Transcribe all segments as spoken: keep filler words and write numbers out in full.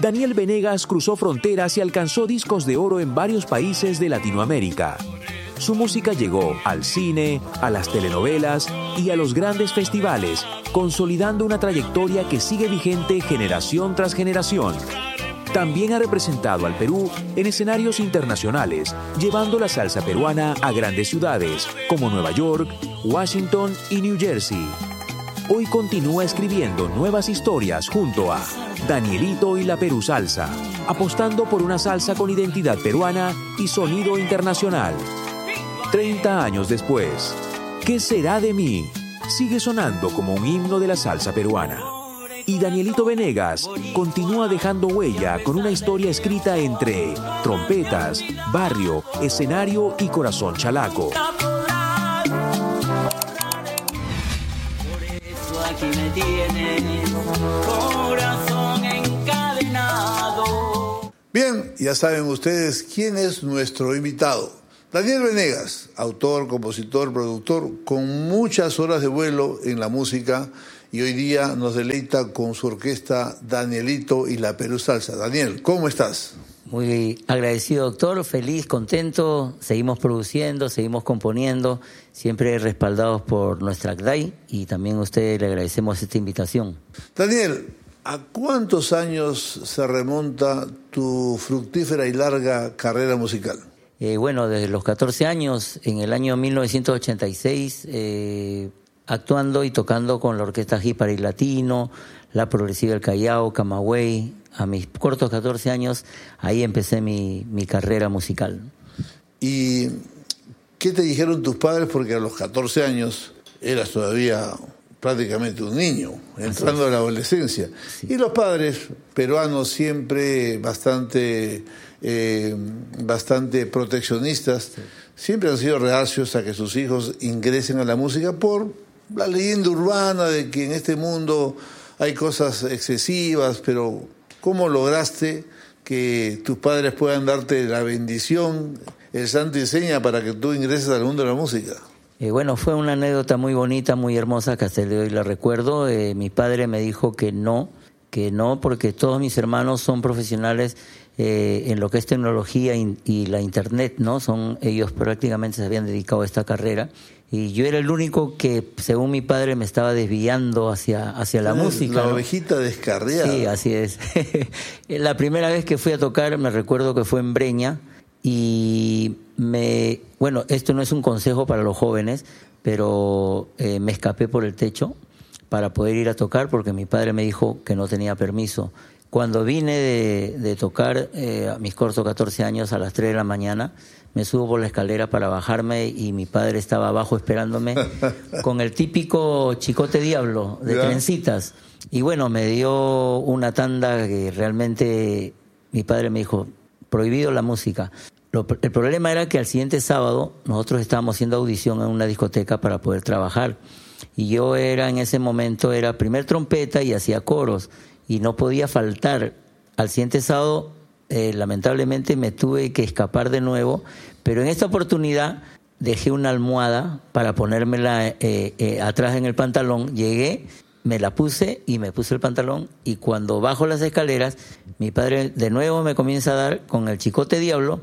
Daniel Venegas cruzó fronteras y alcanzó discos de oro en varios países de Latinoamérica. Su música llegó al cine, a las telenovelas y a los grandes festivales, consolidando una trayectoria que sigue vigente generación tras generación. También ha representado al Perú en escenarios internacionales, llevando la salsa peruana a grandes ciudades como Nueva York, Washington y New Jersey. Hoy continúa escribiendo nuevas historias junto a Danielito y la Perú Salsa, apostando por una salsa con identidad peruana y sonido internacional. treinta años después, ¿qué será de mí? Sigue sonando como un himno de la salsa peruana. Y Danielito Venegas continúa dejando huella con una historia escrita entre trompetas, barrio, escenario y corazón chalaco. Aquí me tienes, corazón encadenado. Bien, ya saben ustedes quién es nuestro invitado. Daniel Venegas, autor, compositor, productor, con muchas horas de vuelo en la música, y hoy día nos deleita con su orquesta Danielito y la Perú Salsa. Daniel, ¿cómo estás? Muy agradecido, doctor, feliz, contento, seguimos produciendo, seguimos componiendo, siempre respaldados por nuestra A C D A I, y también a usted le agradecemos esta invitación. Daniel, ¿a cuántos años se remonta tu fructífera y larga carrera musical? Eh, bueno, desde los catorce años, en el año mil novecientos ochenta y seis, eh, actuando y tocando con la Orquesta Jípara y Latino, la Progresiva del Callao, Camagüey. A mis cortos catorce años, ahí empecé mi, mi carrera musical. ¿Y qué te dijeron tus padres? Porque a los catorce años eras todavía prácticamente un niño, entrando a la adolescencia. Sí. Y los padres peruanos siempre bastante, eh, bastante proteccionistas, sí, siempre han sido reacios a que sus hijos ingresen a la música por la leyenda urbana de que en este mundo hay cosas excesivas, pero ¿cómo lograste que tus padres puedan darte la bendición, el santo y seña para que tú ingreses al mundo de la música? Eh, bueno, fue una anécdota muy bonita, muy hermosa, que hasta el día de hoy la recuerdo. Eh, mi padre me dijo que no, que no, porque todos mis hermanos son profesionales eh, en lo que es tecnología y, y la internet, ¿no? Son, ellos prácticamente se habían dedicado a esta carrera. Y yo era el único que, según mi padre, me estaba desviando hacia, hacia la la música. La ¿no? ovejita descarriada. Sí, así es. La primera vez que fui a tocar, me recuerdo que fue en Breña, y me, bueno, esto no es un consejo para los jóvenes, pero eh, me escapé por el techo para poder ir a tocar porque mi padre me dijo que no tenía permiso. Cuando vine de, de tocar eh, a mis cortos catorce años a las tres de la mañana, me subo por la escalera para bajarme y mi padre estaba abajo esperándome con el típico chicote diablo de ¿Ya? trencitas. Y bueno, me dio una tanda que realmente mi padre me dijo, prohibido la música. Lo, el problema era que al siguiente sábado nosotros estábamos haciendo audición en una discoteca para poder trabajar. Y yo era en ese momento, era primer trompeta y hacía coros. Y no podía faltar. Al siguiente sábado, eh, lamentablemente, me tuve que escapar de nuevo. Pero en esta oportunidad dejé una almohada para ponérmela eh, eh, atrás en el pantalón. Llegué, me la puse y me puse el pantalón. Y cuando bajo las escaleras, mi padre de nuevo me comienza a dar con el chicote diablo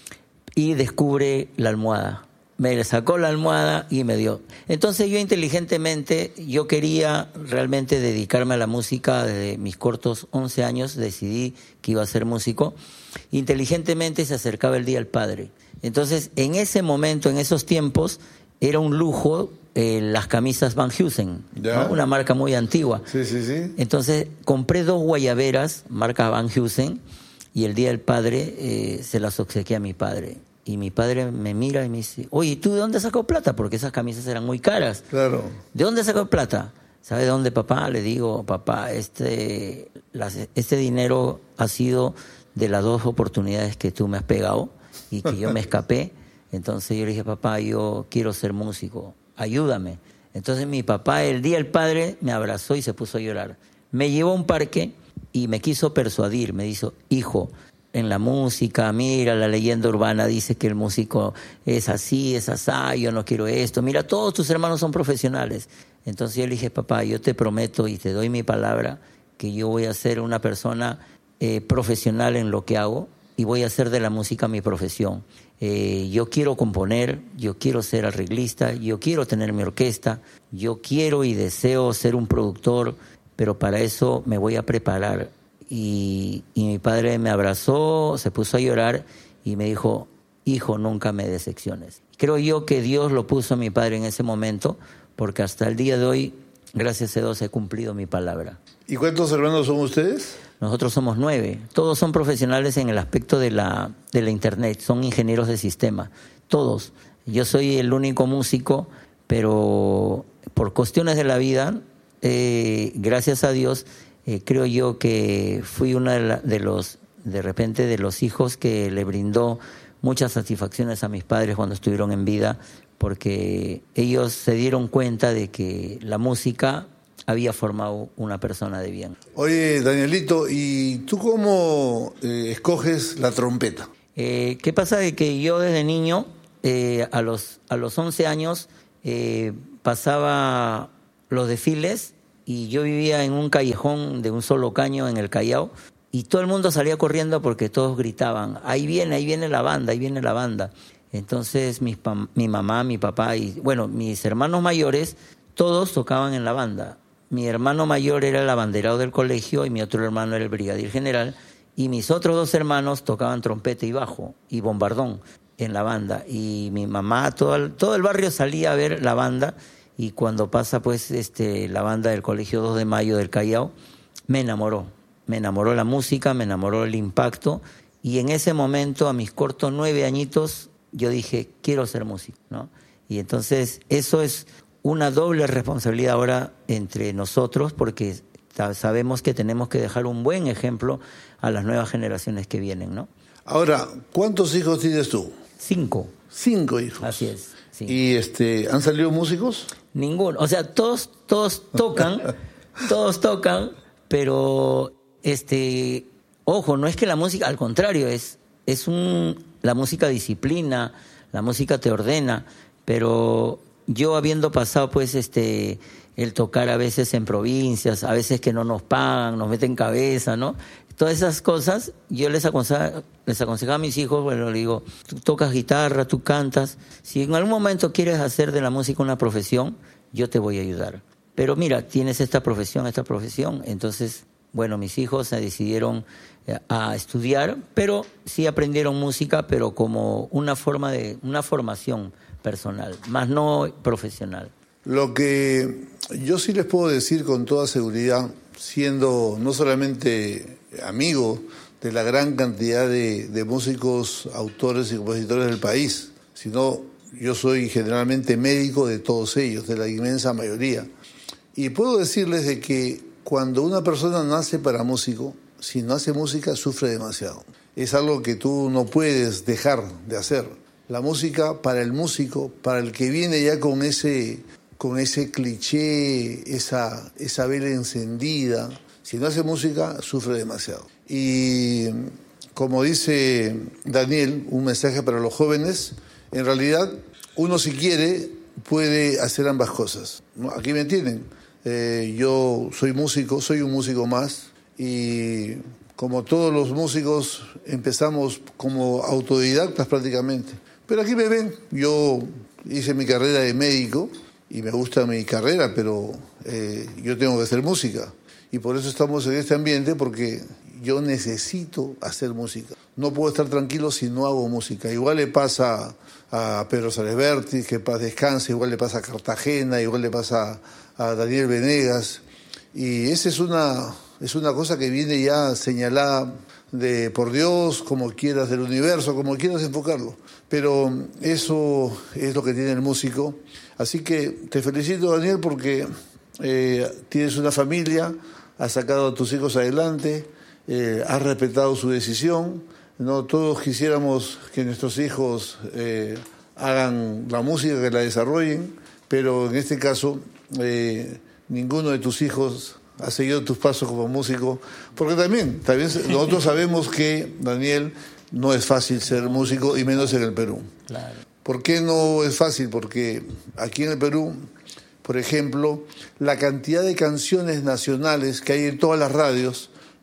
y descubre la almohada. Me sacó la almohada y me dio. Entonces yo inteligentemente, yo quería realmente dedicarme a la música desde mis cortos once años, decidí que iba a ser músico. Inteligentemente se acercaba el Día del Padre. Entonces en ese momento, en esos tiempos, era un lujo eh, las camisas Van Heusen, ¿no? Una marca muy antigua. Sí, sí, sí. Entonces compré dos guayaberas, marca Van Heusen, y el Día del Padre eh, se las obsequié a mi padre. Y mi padre me mira y me dice, oye, ¿tú de dónde sacó plata? Porque esas camisas eran muy caras. Claro. ¿De dónde sacó plata? ¿Sabe de dónde, papá? Le digo, papá, este, las, este dinero ha sido de las dos oportunidades que tú me has pegado y que yo me escapé. Entonces yo le dije, papá, yo quiero ser músico, ayúdame. Entonces mi papá, el Día del Padre, me abrazó y se puso a llorar. Me llevó a un parque y me quiso persuadir. Me dijo, hijo, en la música, mira, la leyenda urbana dice que el músico es así, es asá, yo no quiero esto. Mira, todos tus hermanos son profesionales. Entonces yo le dije, papá, yo te prometo y te doy mi palabra que yo voy a ser una persona eh, profesional en lo que hago y voy a hacer de la música mi profesión. Eh, yo quiero componer, yo quiero ser arreglista, yo quiero tener mi orquesta, yo quiero y deseo ser un productor, pero para eso me voy a preparar. Y, y mi padre me abrazó, se puso a llorar y me dijo, hijo, nunca me decepciones. Creo yo que Dios lo puso a mi padre en ese momento, porque hasta el día de hoy, gracias a Dios, he cumplido mi palabra. ¿Y cuántos hermanos son ustedes? Nosotros somos nueve. Todos son profesionales en el aspecto de la, de la internet, son ingenieros de sistema, todos. Yo soy el único músico, pero por cuestiones de la vida, eh, gracias a Dios, eh, creo yo que fui uno de, la, de los, de repente, de los hijos que le brindó muchas satisfacciones a mis padres cuando estuvieron en vida, porque ellos se dieron cuenta de que la música había formado una persona de bien. Oye, Danielito, ¿y tú cómo eh, escoges la trompeta? Eh, ¿Qué pasa? De que yo desde niño, eh, a los a los once años, eh, pasaba los desfiles y yo vivía en un callejón de un solo caño en el Callao y todo el mundo salía corriendo porque todos gritaban, ahí viene, ahí viene la banda, ahí viene la banda. Entonces mis, mi mamá, mi papá y, bueno, mis hermanos mayores, todos tocaban en la banda. Mi hermano mayor era el abanderado del colegio y mi otro hermano era el brigadier general y mis otros dos hermanos tocaban trompeta y bajo y bombardón en la banda. Y mi mamá, todo el, todo el barrio salía a ver la banda y cuando pasa pues este la banda del colegio dos de mayo del Callao, me enamoró. Me enamoró la música, me enamoró el impacto y en ese momento, a mis cortos nueve añitos, yo dije, quiero ser músico, ¿no? Y entonces eso es una doble responsabilidad ahora entre nosotros porque sabemos que tenemos que dejar un buen ejemplo a las nuevas generaciones que vienen, ¿no? Ahora, ¿cuántos hijos tienes tú? Cinco. Cinco hijos. Así es. Sí. ¿Y este, han salido músicos? Ninguno. O sea, todos, todos tocan, todos tocan, pero este, ojo, no es que la música, al contrario, es, es un, la música disciplina, la música te ordena, pero yo habiendo pasado pues este el tocar a veces en provincias, a veces que no nos pagan, nos meten cabeza, ¿no? Todas esas cosas, yo les aconsejaba, les aconsejaba a mis hijos, bueno, le digo, tú tocas guitarra, tú cantas, si en algún momento quieres hacer de la música una profesión, yo te voy a ayudar. Pero mira, tienes esta profesión, esta profesión, entonces, bueno, mis hijos se decidieron a estudiar, pero sí aprendieron música, pero como una forma de, una formación personal, más no profesional. Lo que yo sí les puedo decir con toda seguridad, siendo no solamente amigo de la gran cantidad de, de músicos, autores y compositores del país, sino yo soy generalmente médico de todos ellos, de la inmensa mayoría. Y puedo decirles de que cuando una persona nace para músico, si no hace música, sufre demasiado. Es algo que tú no puedes dejar de hacer. La música para el músico, para el que viene ya con ese, con ese cliché, esa, esa vela encendida, si no hace música, sufre demasiado. Y como dice Daniel, un mensaje para los jóvenes, en realidad uno si quiere puede hacer ambas cosas, ¿no? Aquí me entienden. Eh, yo soy músico, soy un músico más y como todos los músicos empezamos como autodidactas prácticamente. Pero aquí me ven, yo hice mi carrera de médico y me gusta mi carrera, pero eh, yo tengo que hacer música. Y por eso estamos en este ambiente, porque yo necesito hacer música. No puedo estar tranquilo si no hago música. Igual le pasa a Pedro Salesberti, que paz descanse, igual le pasa a Cartagena, igual le pasa a Daniel Venegas. Y esa es una, es una cosa que viene ya señalada de por Dios, como quieras, del universo, como quieras enfocarlo. Pero eso es lo que tiene el músico. Así que te felicito, Daniel, porque eh, tienes una familia, has sacado a tus hijos adelante, eh, has respetado su decisión. No todos quisiéramos que nuestros hijos eh, hagan la música, que la desarrollen, pero en este caso eh, ninguno de tus hijos ha seguido tus pasos como músico, porque también, también nosotros sabemos que, Daniel, no es fácil ser músico, y menos en el Perú. Claro. ¿Por qué no es fácil? Porque aquí en el Perú, por ejemplo, la cantidad de canciones nacionales que hay en todas las radios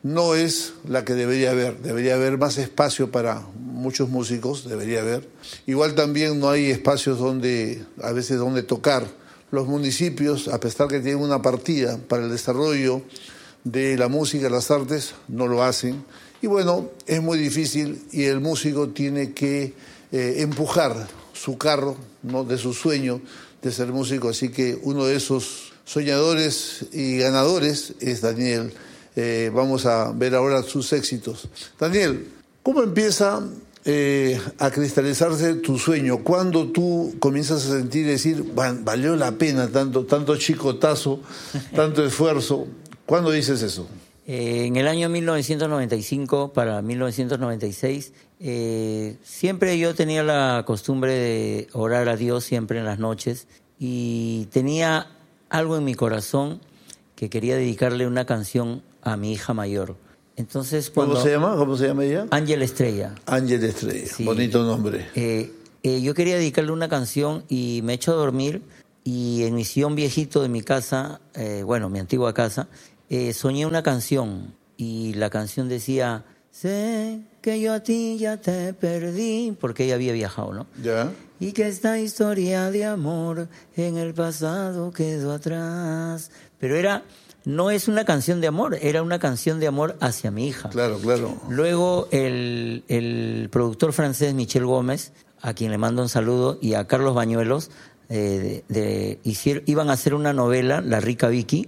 no es la que debería haber. Debería haber más espacio para muchos músicos, debería haber. Igual también no hay espacios donde, a veces donde tocar. Los municipios, a pesar que tienen una partida para el desarrollo de la música, las artes, no lo hacen. Y bueno, es muy difícil y el músico tiene que eh, empujar su carro, ¿no?, de su sueño de ser músico. Así que uno de esos soñadores y ganadores es Daniel. Eh, vamos a ver ahora sus éxitos. Daniel, ¿cómo empieza eh, a cristalizarse tu sueño? ¿Cuándo tú comienzas a sentir y decir, valió la pena tanto, tanto chicotazo, tanto esfuerzo? ¿Cuándo dices eso? Eh, en el año mil novecientos noventa y cinco para mil novecientos noventa y seis, eh, siempre yo tenía la costumbre de orar a Dios siempre en las noches y tenía algo en mi corazón que quería dedicarle una canción a mi hija mayor. Entonces, cuando, ¿Cómo se llama? ¿Cómo se llama ella? Ángel Estrella. Ángel Estrella, Sí. Bonito nombre. Eh, eh, yo quería dedicarle una canción y me echo a dormir y en mi sillón viejito de mi casa, eh, bueno, mi antigua casa, eh, soñé una canción y la canción decía, sé que yo a ti ya te perdí, porque ella había viajado, ¿no? ¿Ya? Y que esta historia de amor en el pasado quedó atrás. Pero era, no es una canción de amor, era una canción de amor hacia mi hija. Claro, claro. Luego el, el productor francés Michel Gómez, a quien le mando un saludo, y a Carlos Bañuelos, eh, de, de, hicieron, iban a hacer una novela, La Rica Vicky,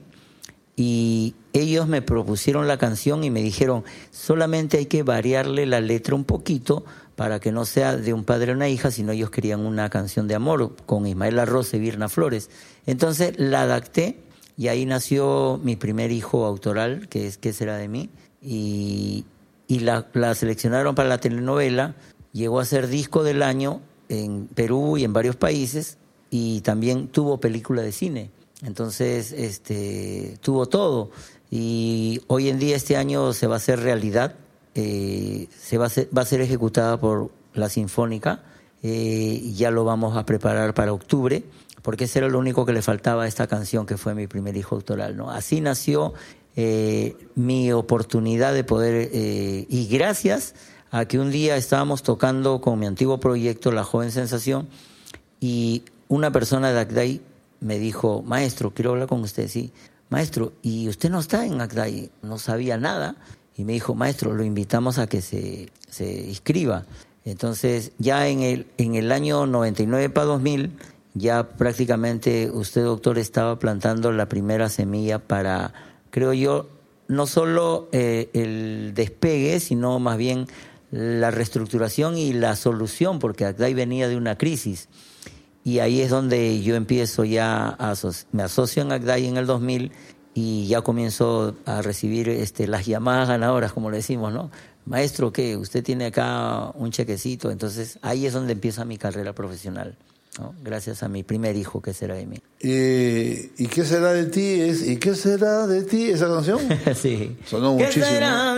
y ellos me propusieron la canción y me dijeron, solamente hay que variarle la letra un poquito para que no sea de un padre a una hija, sino ellos querían una canción de amor con Ismael Arroz y Virna Flores. Entonces la adapté y ahí nació mi primer hijo autoral, que es ¿Qué será de mí? Y, y la, la seleccionaron para la telenovela, llegó a ser disco del año en Perú y en varios países y también tuvo película de cine. Entonces, este, tuvo todo. Y hoy en día, este año, se va a hacer realidad. Eh, se va a ser, va a ser ejecutada por la Sinfónica. Eh, ya lo vamos a preparar para octubre, porque ese era lo único que le faltaba a esta canción, que fue mi primer hijo autoral, ¿no? Así nació eh, mi oportunidad de poder... Eh, y gracias a que un día estábamos tocando con mi antiguo proyecto, La Joven Sensación, y una persona de Agday me dijo, maestro, quiero hablar con usted. Sí, maestro, ¿y usted no está en Agday? No sabía nada. Y me dijo, maestro, lo invitamos a que se, se inscriba. Entonces, ya en el, en el año noventa y nueve para dos mil, ya prácticamente usted, doctor, estaba plantando la primera semilla para, creo yo, no solo eh, el despegue, sino más bien la reestructuración y la solución, porque Agday venía de una crisis. Y ahí es donde yo empiezo ya, a aso- me asocio en Agday en el dos mil y ya comienzo a recibir este, las llamadas ganadoras, como le decimos, ¿no? Maestro, ¿qué? Usted tiene acá un chequecito. Entonces ahí es donde empieza mi carrera profesional, ¿no? Gracias a mi primer hijo, que será de mí. Eh, ¿Y qué será de ti? Es, ¿Y qué será de ti esa canción? Sí. Sonó ¿Qué muchísimo. será